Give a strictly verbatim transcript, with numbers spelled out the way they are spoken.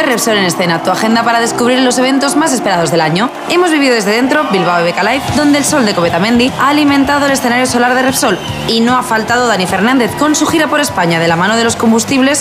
fue Repsol en Escena, tu agenda para descubrir los eventos más esperados del año. Hemos vivido desde dentro Bilbao Beca Live, donde el sol de Cometamendi ha alimentado el escenario solar de Repsol. Y no ha faltado Dani Fernández con su gira por España de la mano de los combustibles